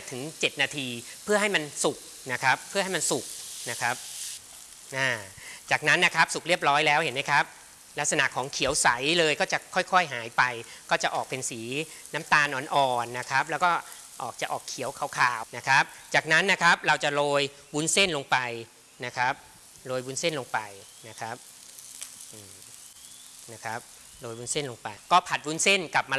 ถึง7นาทีเพื่อให้มันสุกนะครับเพื่อให้มันสุกนะครับจากนั้นนะครับสุกเรียบร้อยแล้วเห็นไหมครับลักษณะของเขียวใสเลยก็จะค่อยๆหายไปก็จะออกเป็นสีน้ำตาลอ่อนๆนะครับแล้วก็จะออกเขียวขาวๆนะครับจากนั้นนะครับเราจะโรยวุ้นเส้นลงไปนะครับโรยวุ้นเส้นลงไปนะครับโรยวุ้นเส้นลงไปก็ผัดวุ้นเส้นกับ